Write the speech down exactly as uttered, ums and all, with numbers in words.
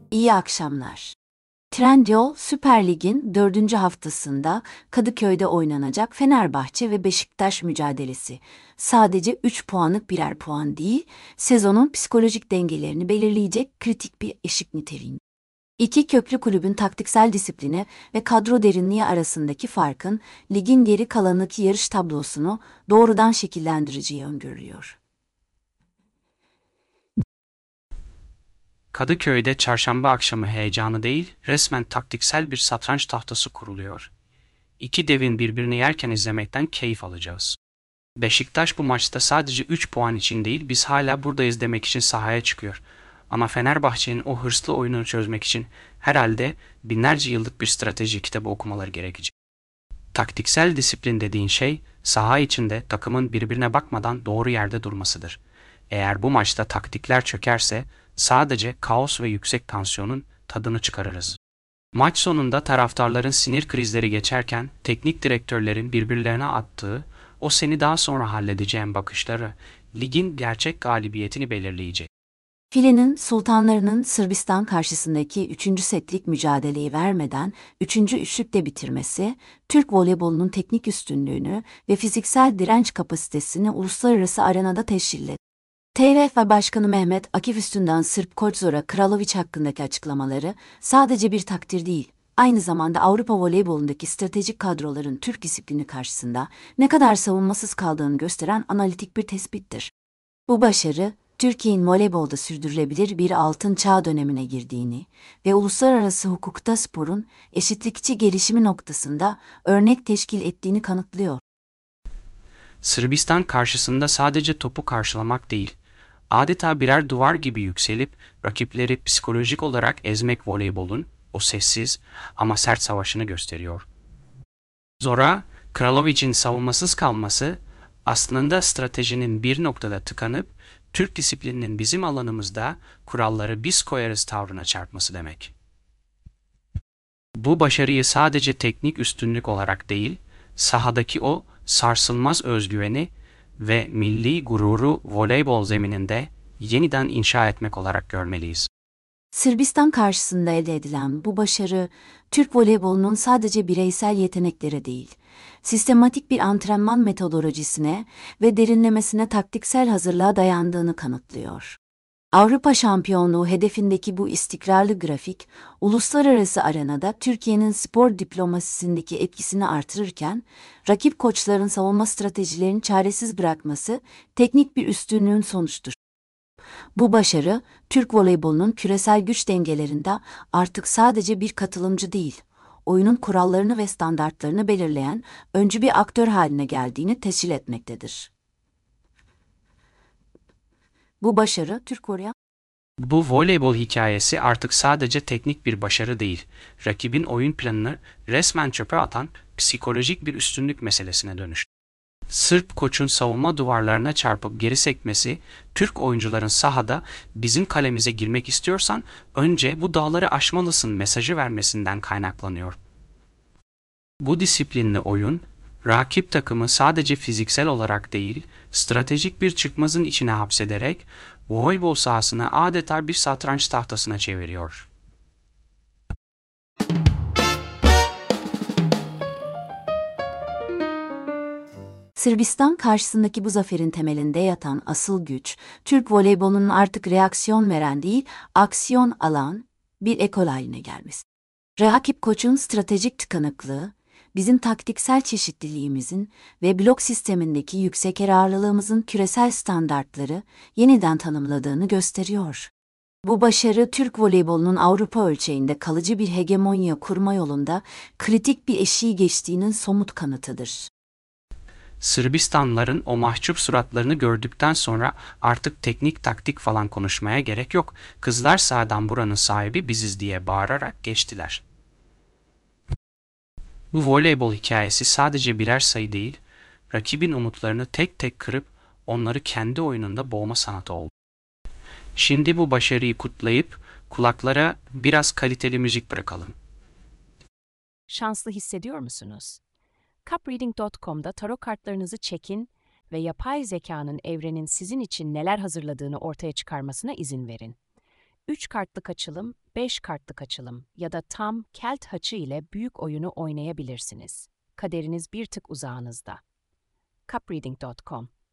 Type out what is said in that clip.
İyi akşamlar. Trendyol, Süper Lig'in dördüncü haftasında Kadıköy'de oynanacak Fenerbahçe ve Beşiktaş mücadelesi. Sadece üç puanlık birer puan değil, sezonun psikolojik dengelerini belirleyecek kritik bir eşik niteliğinde. İki köklü kulübün taktiksel disipline ve kadro derinliği arasındaki farkın ligin geri kalanındaki yarış tablosunu doğrudan şekillendireceği öngörülüyor. Kadıköy'de çarşamba akşamı heyecanı değil, resmen taktiksel bir satranç tahtası kuruluyor. İki devin birbirini yerken izlemekten keyif alacağız. Beşiktaş bu maçta sadece üç puan için değil, biz hala buradayız demek için sahaya çıkıyor. Ama Fenerbahçe'nin o hırslı oyununu çözmek için herhalde binlerce yıllık bir strateji kitabı okumaları gerekecek. Taktiksel disiplin dediğin şey, saha içinde takımın birbirine bakmadan doğru yerde durmasıdır. Eğer bu maçta taktikler çökerse, sadece kaos ve yüksek tansiyonun tadını çıkarırız. Maç sonunda taraftarların sinir krizleri geçerken teknik direktörlerin birbirlerine attığı o seni daha sonra halledeceğim bakışları ligin gerçek galibiyetini belirleyecek. Filenin sultanlarının Sırbistan karşısındaki üçüncü setlik mücadeleyi vermeden üçüncü üçlükte bitirmesi, Türk voleybolunun teknik üstünlüğünü ve fiziksel direnç kapasitesini uluslararası arenada tescil etti. T V F Başkanı Mehmet Akif Üstündağ'ın Sırp koç Zora Kralovic hakkındaki açıklamaları sadece bir takdir değil, aynı zamanda Avrupa voleybolundaki stratejik kadroların Türk disiplini karşısında ne kadar savunmasız kaldığını gösteren analitik bir tespittir. Bu başarı, Türkiye'nin voleybolda sürdürülebilir bir altın çağ dönemine girdiğini ve uluslararası hukukta sporun eşitlikçi gelişimi noktasında örnek teşkil ettiğini kanıtlıyor. Sırbistan karşısında sadece topu karşılamak değil, adeta birer duvar gibi yükselip rakipleri psikolojik olarak ezmek voleybolun o sessiz ama sert savaşını gösteriyor. Zora, Kralovic'in savunmasız kalması aslında stratejinin bir noktada tıkanıp Türk disiplininin bizim alanımızda kuralları biz koyarız tavrına çarpması demek. Bu başarıyı sadece teknik üstünlük olarak değil, sahadaki o sarsılmaz özgüveni ve milli gururu voleybol zemininde yeniden inşa etmek olarak görmeliyiz. Sırbistan karşısında elde edilen bu başarı, Türk voleybolunun sadece bireysel yeteneklere değil, sistematik bir antrenman metodolojisine ve derinlemesine taktiksel hazırlığa dayandığını kanıtlıyor. Avrupa şampiyonluğu hedefindeki bu istikrarlı grafik, uluslararası arenada Türkiye'nin spor diplomasisindeki etkisini artırırken, rakip koçların savunma stratejilerini çaresiz bırakması teknik bir üstünlüğün sonuçtur. Bu başarı, Türk voleybolunun küresel güç dengelerinde artık sadece bir katılımcı değil, oyunun kurallarını ve standartlarını belirleyen öncü bir aktör haline geldiğini tescil etmektedir. Bu başarı, Türk voley Bu voleybol hikayesi artık sadece teknik bir başarı değil, rakibin oyun planını resmen çöpe atan psikolojik bir üstünlük meselesine dönüştü. Sırp koçun savunma duvarlarına çarpıp geri sekmesi, Türk oyuncuların sahada bizim kalemize girmek istiyorsan önce bu dağları aşmalısın mesajı vermesinden kaynaklanıyor. Bu disiplinli oyun, rakip takımı sadece fiziksel olarak değil, stratejik bir çıkmazın içine hapsederek voleybol sahasını adeta bir satranç tahtasına çeviriyor. Sırbistan karşısındaki bu zaferin temelinde yatan asıl güç, Türk voleybolunun artık reaksiyon veren değil, aksiyon alan bir ekol haline gelmesi. Rakip koçun stratejik tıkanıklığı, bizim taktiksel çeşitliliğimizin ve blok sistemindeki yüksek ağırlığımızın küresel standartları yeniden tanımladığını gösteriyor. Bu başarı, Türk voleybolunun Avrupa ölçeğinde kalıcı bir hegemonya kurma yolunda kritik bir eşiği geçtiğinin somut kanıtıdır. Sırbistanlıların o mahcup suratlarını gördükten sonra artık teknik taktik falan konuşmaya gerek yok. Kızlar sahadan buranın sahibi biziz diye bağırarak geçtiler. Bu voleybol hikayesi sadece birer sayı değil, rakibin umutlarını tek tek kırıp onları kendi oyununda boğma sanatı oldu. Şimdi bu başarıyı kutlayıp kulaklara biraz kaliteli müzik bırakalım. Şanslı hissediyor musunuz? Cupreading nokta com'da tarot kartlarınızı çekin ve yapay zekanın evrenin sizin için neler hazırladığını ortaya çıkarmasına izin verin. üç kartlık açılım, beş kartlık açılım ya da tam kelt haçı ile büyük oyunu oynayabilirsiniz. Kaderiniz bir tık uzağınızda. cup reading nokta com